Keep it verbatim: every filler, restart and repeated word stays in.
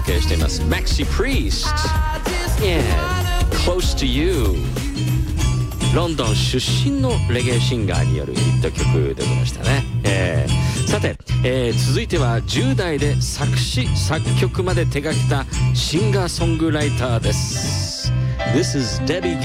届けしています。 Maxi Priest Yeah Close to You。 ロンドン出身のレゲエシンガーによるヒット曲でございましたね。えー、さて、えー、続いてはじゅう代で作詞作曲まで手掛けたシンガーソングライターです。 This is Debbie